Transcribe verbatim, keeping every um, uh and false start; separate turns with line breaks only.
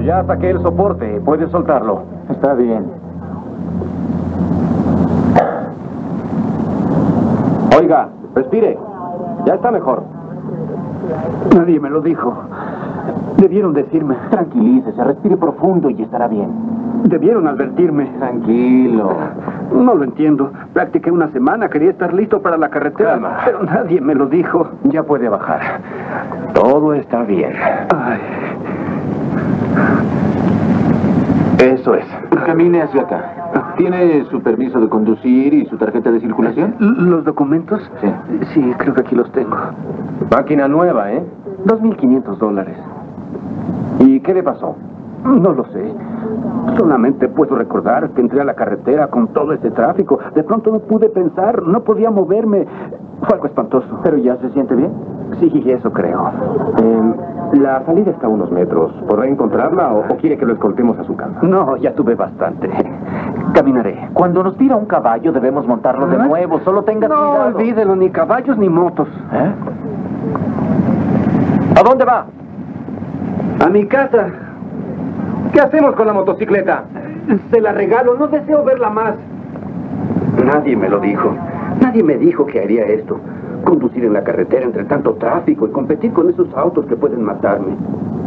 Ya saqué el soporte. Puedes soltarlo.
Está bien.
Oiga, respire. Ya está mejor.
Nadie me lo dijo. Debieron decirme.
Tranquilícese, respire profundo y estará bien.
Debieron advertirme.
Tranquilo.
No lo entiendo. Practiqué una semana, quería estar listo para la carretera.
Calma.
Pero nadie me lo dijo.
Ya puede bajar. Todo está bien.
Ay.
Eso es.
Camine hacia acá. ¿Tiene su permiso de conducir y su tarjeta de circulación?
¿Los documentos?
Sí.
Sí, creo que aquí los tengo.
Máquina nueva, ¿eh? Dos mil quinientos dólares. ¿Y qué le pasó?
No lo sé. Solamente puedo recordar que entré a la carretera con todo ese tráfico. De pronto no pude pensar, no podía moverme. Fue algo espantoso.
¿Pero ya se siente bien?
Sí, eso creo.
Eh, la salida está a unos metros. ¿Podrá encontrarla o, o quiere que lo escoltemos a su casa?
No, ya tuve bastante. Caminaré.
Cuando nos tira un caballo debemos montarlo de
¿Ah?
nuevo. Solo tenga
No,
cuidado.
olvídelo, ni caballos ni motos.
¿Eh?
¿A dónde va?
A mi casa.
¿Qué hacemos con la motocicleta?
Se la regalo, no deseo verla más. Nadie me lo dijo. Nadie me dijo que haría esto. Conducir en la carretera entre tanto tráfico y competir con esos autos que pueden matarme.